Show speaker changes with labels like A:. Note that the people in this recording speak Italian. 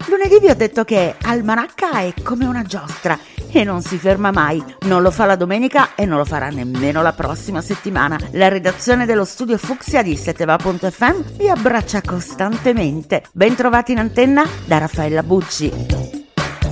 A: Lunedì vi ho detto che Almanacca è come una giostra e non si ferma mai. Non lo fa la domenica e non lo farà nemmeno la prossima settimana. La redazione dello studio Fucsia di Seteva.fm vi abbraccia costantemente. Ben trovati in antenna da Raffaella Bucci.